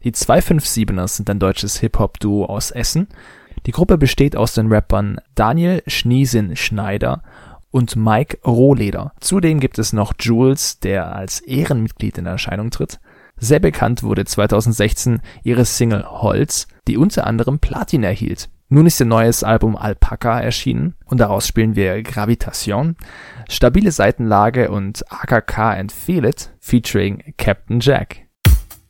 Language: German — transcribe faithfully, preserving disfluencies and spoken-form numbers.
Die zwei fünf siebener sind ein deutsches Hip-Hop-Duo aus Essen. Die Gruppe besteht aus den Rappern Daniel Schniesin-Schneider und Mike Rohleder. Zudem gibt es noch Jules, der als Ehrenmitglied in Erscheinung tritt. Sehr bekannt wurde zweitausendsechzehn ihre Single Holz, die unter anderem Platin erhielt. Nun ist ihr neues Album Alpaca erschienen und daraus spielen wir Gravitation, stabile Seitenlage und A K K and Feel It featuring Captain Jack.